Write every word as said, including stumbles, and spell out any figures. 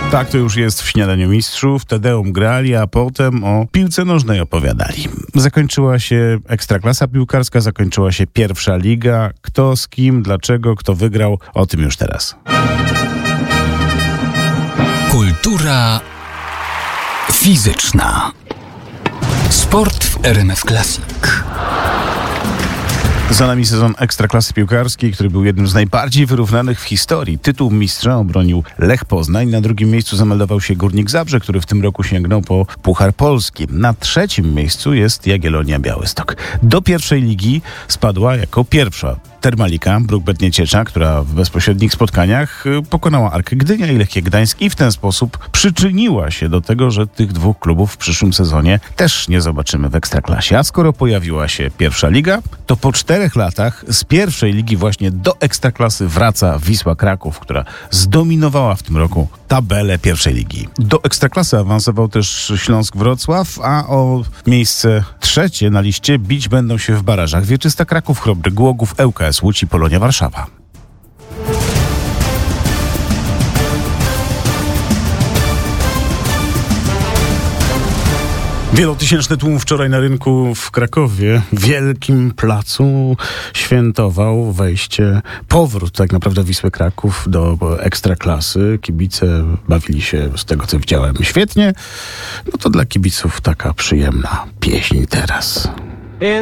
Tak to już jest w Śniadaniu Mistrzów. Tedeum grali, a potem o piłce nożnej opowiadali. Zakończyła się Ekstraklasa piłkarska, zakończyła się pierwsza liga. Kto z kim, dlaczego, kto wygrał, o tym już teraz. Kultura fizyczna. Sport w R M F Classic. Za nami sezon Ekstraklasy piłkarskiej, który był jednym z najbardziej wyrównanych w historii. Tytuł mistrza obronił Lech Poznań. Na drugim miejscu zameldował się Górnik Zabrze, który w tym roku sięgnął po Puchar Polski. Na trzecim miejscu jest Jagiellonia Białystok. Do pierwszej ligi spadła jako pierwsza Termalika, Bruk Bednieciecza, która w bezpośrednich spotkaniach pokonała Arkę Gdynia i Lechia Gdańsk i w ten sposób przyczyniła się do tego, że tych dwóch klubów w przyszłym sezonie też nie zobaczymy w Ekstraklasie. A skoro pojawiła się pierwsza liga, to po czterech latach z pierwszej ligi właśnie do Ekstraklasy wraca Wisła Kraków, która zdominowała w tym roku tabelę pierwszej ligi. Do Ekstraklasy awansował też Śląsk Wrocław, a o miejsce trzecie na liście bić będą się w barażach Wieczysta Kraków, Chrobry Głogów, L K S Łódź i Polonia Warszawa. Wielotysięczny tłum wczoraj na rynku w Krakowie, wielkim placu, świętował wejście, powrót tak naprawdę Wisły Kraków do Ekstraklasy. Kibice bawili się, z tego co widziałem, świetnie. No to dla kibiców taka przyjemna pieśń teraz.